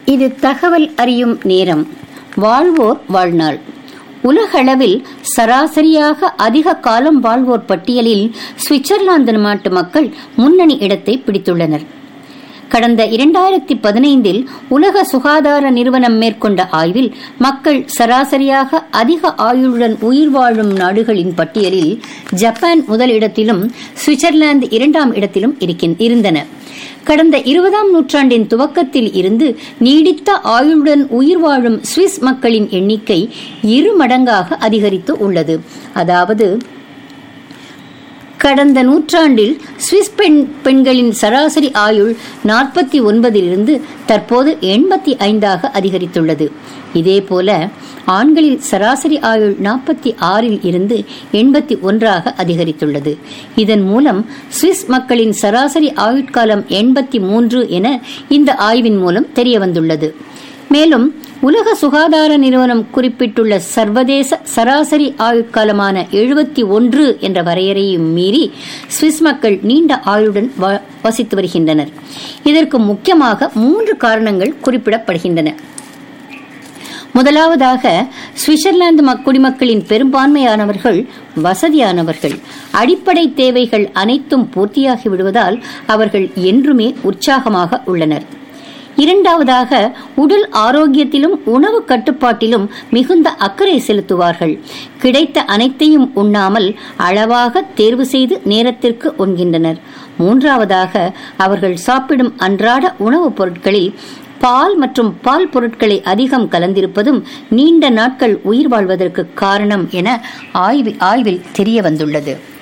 இது தகவல் அறியும் நேரம். வாழ்வோர் வாழ்நாள். உலகளவில் சராசரியாக அதிக காலம் வாழ்வோர் பட்டியலில் சுவிட்சர்லாந்து நாட்டு மக்கள் முன்னணி இடத்தை பிடித்துள்ளனர். கடந்த 2015 உலக சுகாதார நிறுவனம் மேற்கொண்ட ஆய்வில் மக்கள் சராசரியாக அதிக ஆயுளுடன் உயிர் வாழும் நாடுகளின் பட்டியலில் ஜப்பான் முதலிடத்திலும் சுவிட்சர்லாந்து 2ஆம் இடத்திலும் இருந்தன. கடந்த 20ஆம் நூற்றாண்டின் துவக்கத்தில் இருந்து நீடித்த ஆயுளுடன் உயிர் வாழும் சுவிஸ் மக்களின் எண்ணிக்கை 2 மடங்காக அதிகரித்து உள்ளது. அதாவது கடந்த நூற்றாண்டில் சுவிஸ் பெண்களின் சராசரி ஆயுள் 49 தற்போது 85 அதிகரித்துள்ளது. இதேபோல ஆண்களில் சராசரி ஆயுள் 46 81 அதிகரித்துள்ளது. இதன் மூலம் சுவிஸ் மக்களின் சராசரி ஆயுட்காலம் 83 என இந்த ஆய்வின் மூலம் தெரியவந்துள்ளது. மேலும் உலக சுகாதார நிறுவனம் குறிப்பிட்டுள்ள சர்வதேச சராசரி ஆயுட்காலமான 71 என்ற வரையறையும் மீறி சுவிஸ் மக்கள் நீண்ட ஆயுளுடன் வசித்து வருகின்றனர். இதற்கு முக்கியமாக 3 காரணங்கள் குறிப்பிடப்படுகின்றன. முதலாவதாக, சுவிட்சர்லாந்து குடிமக்களின் பெரும்பான்மையானவர்கள் வசதியானவர்கள். அடிப்படை தேவைகள் அனைத்தும் பூர்த்தியாகி விடுவதால் அவர்கள் என்றுமே உற்சாகமாக உள்ளனர். இரண்டாவதாக, உடல் ஆரோக்கியத்திலும் உணவு கட்டுப்பாட்டிலும் மிகுந்த அக்கறை செலுத்துவார்கள். கிடைத்த அனைத்தையும் உண்ணாமல் அளவாக தேர்வு செய்து நேரத்திற்கு உண்கின்றனர். மூன்றாவதாக, அவர்கள் சாப்பிடும் அன்றாட உணவுப் பொருட்களில் பால் மற்றும் பால் பொருட்களை அதிகம் கலந்திருப்பதும் நீண்ட நாட்கள் உயிர் வாழ்வதற்கு காரணம் என ஆய்வில் தெரிய வந்துள்ளது.